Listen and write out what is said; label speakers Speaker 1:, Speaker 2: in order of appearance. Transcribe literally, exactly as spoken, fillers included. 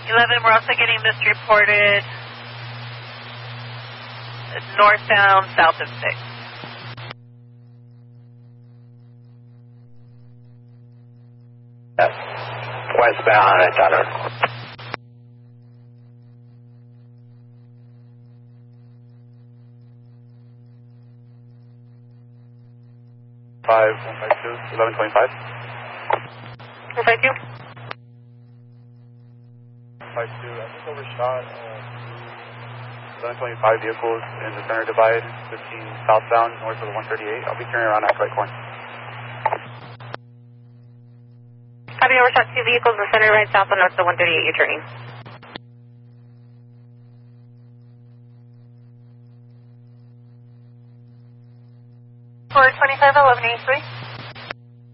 Speaker 1: eleven, we're also getting this reported northbound, south of six.
Speaker 2: Yes. Westbound at Thunder.
Speaker 3: Five, one five two, eleven twenty-five.
Speaker 1: One five two.
Speaker 3: Five two, I just overshot uh, eleven twenty-five vehicles in the center divide, fifteen southbound, north of the one thirty-eight. I'll be turning around at right corner.
Speaker 1: Copy, overshot two vehicles in the center right south and north of the one thirty-eight, you're turning. For twenty-five, eleven eighty-three.